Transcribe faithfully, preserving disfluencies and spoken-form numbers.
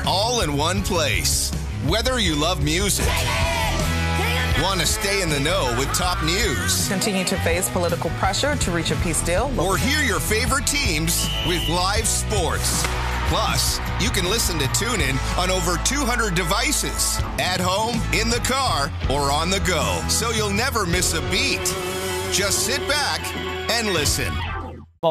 all in one place. Whether you love music, want to stay in the know with top news, continue to face political pressure to reach a peace deal, or hear your favorite teams with live sports. Plus, you can listen to TuneIn on over two hundred devices, at home, in the car, or on the go, so you'll never miss a beat. Just sit back and listen.